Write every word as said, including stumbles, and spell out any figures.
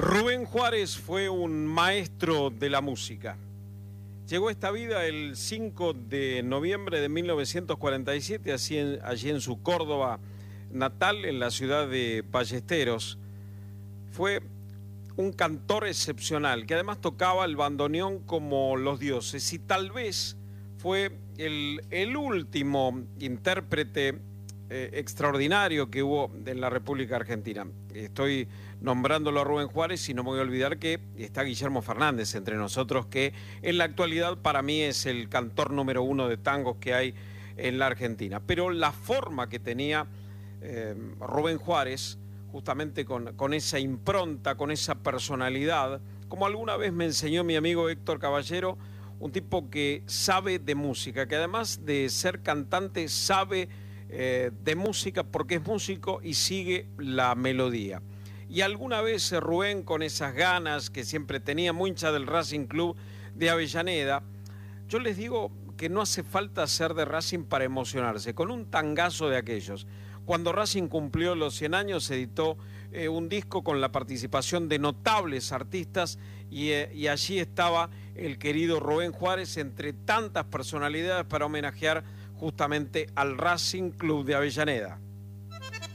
Rubén Juárez fue un maestro de la música. Llegó a esta vida el cinco de noviembre de mil novecientos cuarenta y siete, así en, allí en su Córdoba natal, en la ciudad de Ballesteros. Fue un cantor excepcional, que además tocaba el bandoneón como los dioses, y tal vez fue el, el último intérprete eh, extraordinario que hubo en la República Argentina. Estoy nombrándolo a Rubén Juárez y no me voy a olvidar que está Guillermo Fernández entre nosotros, que en la actualidad para mí es el cantor número uno de tangos que hay en la Argentina. Pero la forma que tenía eh, Rubén Juárez, justamente con, con esa impronta, con esa personalidad, como alguna vez me enseñó mi amigo Héctor Caballero, un tipo que sabe de música, que además de ser cantante sabe eh, de música porque es músico y sigue la melodía. Y alguna vez Rubén, con esas ganas que siempre tenía, muy hincha del Racing Club de Avellaneda, yo les digo que no hace falta ser de Racing para emocionarse, con un tangazo de aquellos. Cuando Racing cumplió los cien años, se editó eh, un disco con la participación de notables artistas y, eh, y allí estaba el querido Rubén Juárez entre tantas personalidades para homenajear justamente al Racing Club de Avellaneda.